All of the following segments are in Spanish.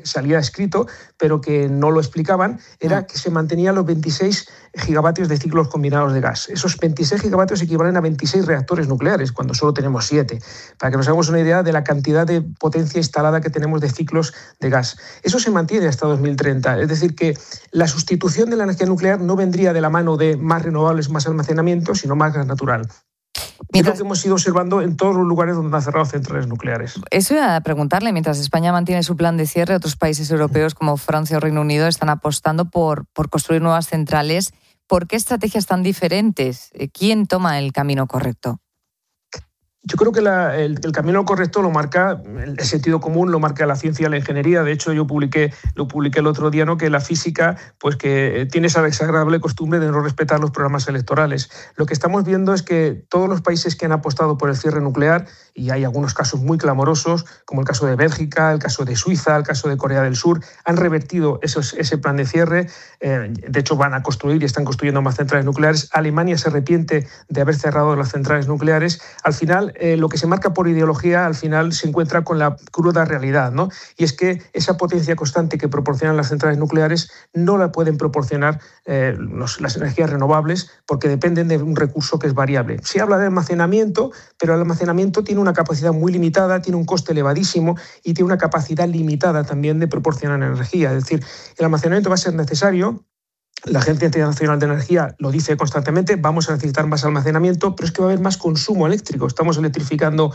salía escrito, pero que no lo explicaban, era que se mantenían los 26 gigavatios de ciclos combinados de gas. Esos 26 gigavatios equivalen a 26 reactores nucleares, cuando solo tenemos 7, para que nos hagamos una idea de la cantidad de potencia instalada que tenemos de ciclos de gas. Eso se mantiene hasta 2030, es decir, que la sustitución de la energía nuclear no vendría de la mano de más renovables, más almacenamiento, sino más gas natural. Es lo que hemos ido observando en todos los lugares donde han cerrado centrales nucleares. Eso iba a preguntarle. Mientras España mantiene su plan de cierre, otros países europeos como Francia o Reino Unido están apostando por construir nuevas centrales. ¿Por qué estrategias tan diferentes? ¿Quién toma el camino correcto? Yo creo que el camino correcto lo marca el sentido común, lo marca la ciencia y la ingeniería. De hecho, yo lo publiqué el otro día, ¿no?, que la física, pues que tiene esa desagradable costumbre de no respetar los programas electorales. Lo que estamos viendo es que todos los países que han apostado por el cierre nuclear, y hay algunos casos muy clamorosos, como el caso de Bélgica, el caso de Suiza, el caso de Corea del Sur, han revertido ese plan de cierre. De hecho, van a construir y están construyendo más centrales nucleares. Alemania se arrepiente de haber cerrado las centrales nucleares. Al final, lo que se marca por ideología, al final se encuentra con la cruda realidad, ¿no? Y es que esa potencia constante que proporcionan las centrales nucleares no la pueden proporcionar las energías renovables, porque dependen de un recurso que es variable. Se habla de almacenamiento, pero el almacenamiento tiene una capacidad muy limitada, tiene un coste elevadísimo y tiene una capacidad limitada también de proporcionar energía. Es decir, el almacenamiento va a ser necesario. La Agencia Internacional de Energía lo dice constantemente, vamos a necesitar más almacenamiento, pero es que va a haber más consumo eléctrico. Estamos electrificando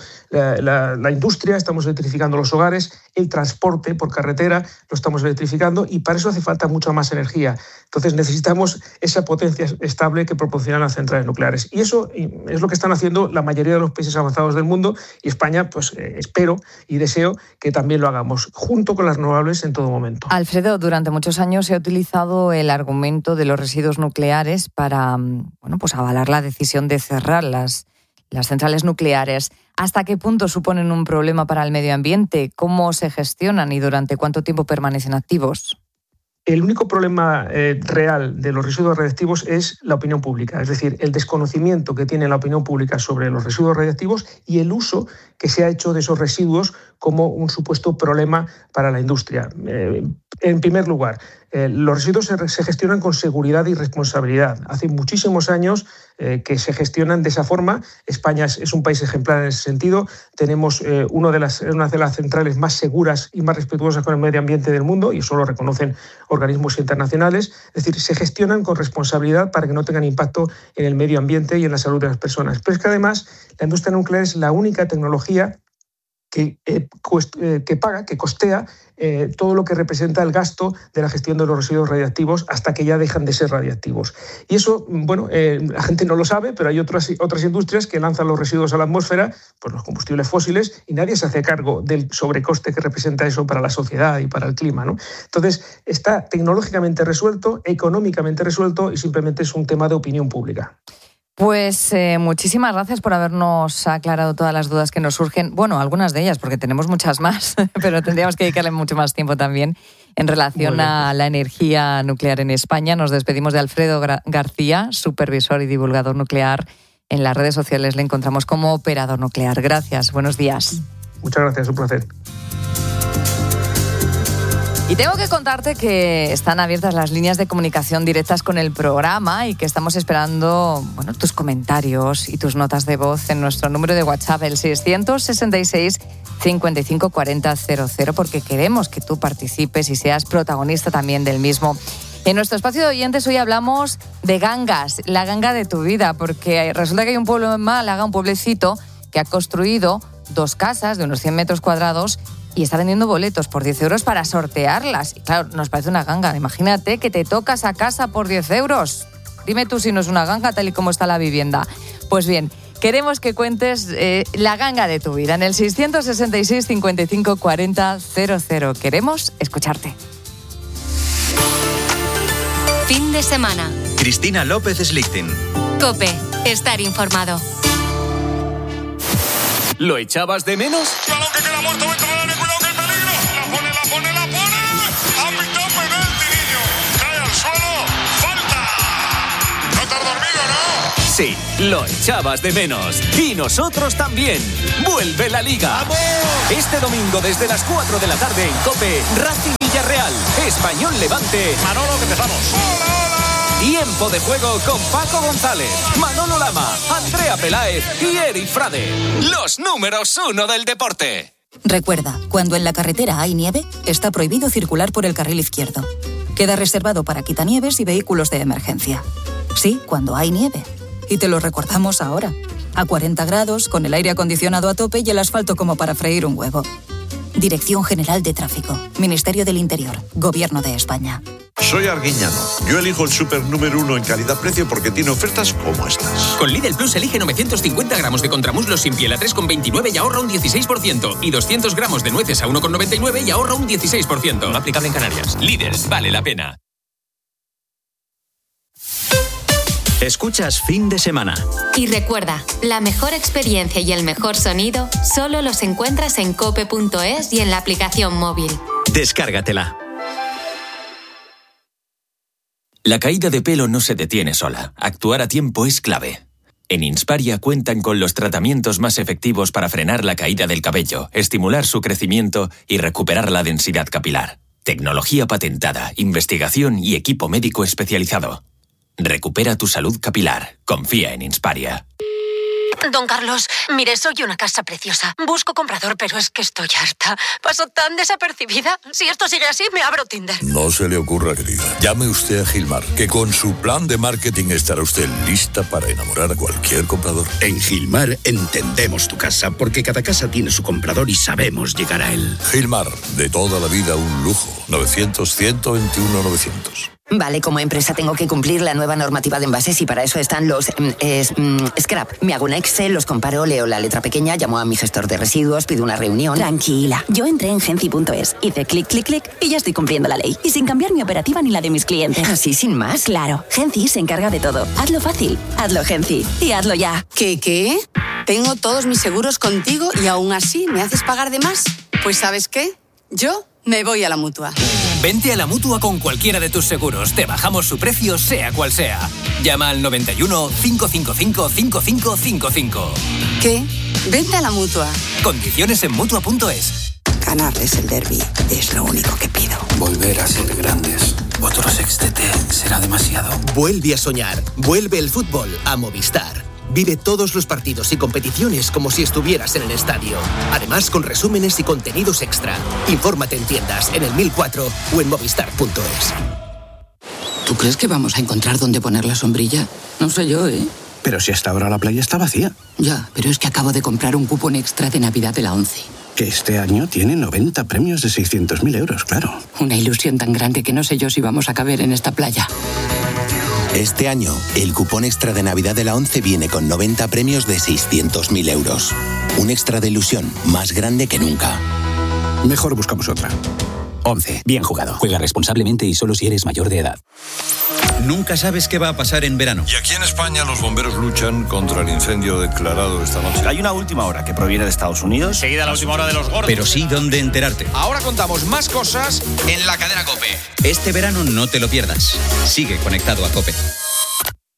la industria, estamos electrificando los hogares, el transporte por carretera lo estamos electrificando, y para eso hace falta mucha más energía. Entonces necesitamos esa potencia estable que proporcionan las centrales nucleares. Y eso es lo que están haciendo la mayoría de los países avanzados del mundo, y España, pues espero y deseo que también lo hagamos, junto con las renovables en todo momento. Alfredo, durante muchos años se ha utilizado el argumento de los residuos nucleares para pues avalar la decisión de cerrar las centrales nucleares. ¿Hasta qué punto suponen un problema para el medio ambiente? ¿Cómo se gestionan y durante cuánto tiempo permanecen activos? El único problema real de los residuos radiactivos es la opinión pública, es decir, el desconocimiento que tiene la opinión pública sobre los residuos radiactivos y el uso que se ha hecho de esos residuos como un supuesto problema para la industria. En primer lugar, los residuos se gestionan con seguridad y responsabilidad. Hace muchísimos años que se gestionan de esa forma. España es un país ejemplar en ese sentido. Tenemos una de las centrales más seguras y más respetuosas con el medio ambiente del mundo, y eso lo reconocen organismos internacionales. Es decir, se gestionan con responsabilidad para que no tengan impacto en el medio ambiente y en la salud de las personas. Pero es que además la industria nuclear es la única tecnología que costea todo lo que representa el gasto de la gestión de los residuos radiactivos hasta que ya dejan de ser radiactivos. Y eso, la gente no lo sabe, pero hay otras industrias que lanzan los residuos a la atmósfera, pues los combustibles fósiles, y nadie se hace cargo del sobrecoste que representa eso para la sociedad y para el clima, ¿no? Entonces, está tecnológicamente resuelto, económicamente resuelto, y simplemente es un tema de opinión pública. Pues muchísimas gracias por habernos aclarado todas las dudas que nos surgen. Bueno, algunas de ellas, porque tenemos muchas más, pero tendríamos que dedicarle mucho más tiempo también en relación a la energía nuclear en España. Nos despedimos de Alfredo García, supervisor y divulgador nuclear. En las redes sociales le encontramos como operador nuclear. Gracias, buenos días. Muchas gracias, un placer. Y tengo que contarte que están abiertas las líneas de comunicación directas con el programa y que estamos esperando tus comentarios y tus notas de voz en nuestro número de WhatsApp, el 666 55 40 00, porque queremos que tú participes y seas protagonista también del mismo. En nuestro espacio de oyentes hoy hablamos de gangas, la ganga de tu vida, porque resulta que hay un pueblo en Málaga, un pueblecito, que ha construido 2 casas de unos 100 metros cuadrados y está vendiendo boletos por 10 euros para sortearlas. Y claro, nos parece una ganga. Imagínate que te toca esa casa por 10 euros. Dime tú si no es una ganga tal y como está la vivienda. Pues bien, queremos que cuentes la ganga de tu vida en el 666 55 40 00. Queremos escucharte. Fin de semana. Cristina López Slichting. COPE. Estar informado. ¿Lo echabas de menos? ¡Balón que queda muerto! ¡Vete a darle cuidado que hay peligro! ¡La pone! ¡Ha pitado penalti, niño! ¡Cae al suelo! ¡Falta! ¿No te has dormido, no? Sí, lo echabas de menos. Y nosotros también. ¡Vuelve la Liga! ¡Vamos! Este domingo desde las 4 de la tarde en COPE, Racing Villarreal, Español Levante. Manolo, que empezamos. Tiempo de juego con Paco González, Manolo Lama, Andrea Peláez y Eric Frade. Los números 1 del deporte. Recuerda, cuando en la carretera hay nieve, está prohibido circular por el carril izquierdo. Queda reservado para quitanieves y vehículos de emergencia. Sí, cuando hay nieve. Y te lo recordamos ahora. A 40 grados, con el aire acondicionado a tope y el asfalto como para freír un huevo. Dirección General de Tráfico. Ministerio del Interior. Gobierno de España. Soy Arguiñano. Yo elijo el súper número 1 en calidad-precio porque tiene ofertas como estas. Con Lidl Plus elige 950 gramos de contramuslos sin piel a 3,29 y ahorra un 16%. Y 200 gramos de nueces a 1,99 y ahorra un 16%. No aplicable en Canarias. Lidl, vale la pena. Escuchas Fin de Semana. Y recuerda, la mejor experiencia y el mejor sonido solo los encuentras en cope.es y en la aplicación móvil. Descárgatela. La caída de pelo no se detiene sola. Actuar a tiempo es clave. En Insparia cuentan con los tratamientos más efectivos para frenar la caída del cabello, estimular su crecimiento y recuperar la densidad capilar. Tecnología patentada, investigación y equipo médico especializado. Recupera tu salud capilar. Confía en Insparia. Don Carlos, mire, soy una casa preciosa. Busco comprador, pero es que estoy harta. Paso tan desapercibida. Si esto sigue así, me abro Tinder. No se le ocurra, querida. Llame usted a Gilmar, que con su plan de marketing estará usted lista para enamorar a cualquier comprador. En Gilmar entendemos tu casa, porque cada casa tiene su comprador y sabemos llegar a él. Gilmar, de toda la vida un lujo. 900-121-900. Vale, como empresa tengo que cumplir la nueva normativa de envases y para eso están los scrap. Me hago un Excel, los comparo, leo la letra pequeña, llamo a mi gestor de residuos, pido una reunión. Tranquila, yo entré en Genci.es, hice clic, clic, clic y ya estoy cumpliendo la ley. Y sin cambiar mi operativa ni la de mis clientes. ¿Así sin más? Claro, Genci se encarga de todo. Hazlo fácil, hazlo Genci y hazlo ya. ¿Qué? Tengo todos mis seguros contigo y aún así me haces pagar de más. Pues ¿sabes qué? Yo me voy a la Mutua. Vente a la Mutua con cualquiera de tus seguros. Te bajamos su precio, sea cual sea. Llama al 91 555 5555. ¿Qué? Vente a la Mutua. Condiciones en Mutua.es. Ganarles el derbi es lo único que pido. Volver a ser grandes. Otro sextete será demasiado. Vuelve a soñar. Vuelve el fútbol a Movistar. Vive todos los partidos y competiciones como si estuvieras en el estadio. Además, con resúmenes y contenidos extra. Infórmate en tiendas, en el 1004 o en movistar.es. ¿Tú crees que vamos a encontrar dónde poner la sombrilla? No sé yo, ¿eh? Pero si hasta ahora la playa está vacía. Ya, pero es que acabo de comprar un cupón extra de Navidad de la 11. Que este año tiene 90 premios de 600.000 euros, claro. Una ilusión tan grande que no sé yo si vamos a caber en esta playa. Este año, el cupón extra de Navidad de la 11 viene con 90 premios de 600.000 euros. Un extra de ilusión más grande que nunca. Mejor buscamos otra. 11. Bien jugado. Juega responsablemente y solo si eres mayor de edad. Nunca sabes qué va a pasar en verano. Y aquí en España los bomberos luchan contra el incendio declarado esta noche. Hay una última hora que proviene de Estados Unidos. Seguida la última hora de los gordos. Pero sí dónde enterarte. Ahora contamos más cosas en la cadena COPE. Este verano no te lo pierdas. Sigue conectado a COPE.